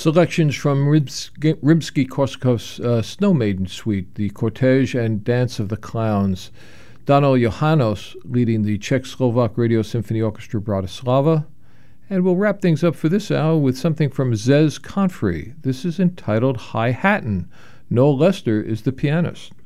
Selections from Rimsky-Korsakov's Snow Maiden Suite, the Cortege and Dance of the Clowns. Dano Johannos leading the Czech-Slovak Radio Symphony Orchestra Bratislava. And we'll wrap things up for this hour with something from Zez Confrey. This is entitled High Hattin'. Noel Lester is the pianist.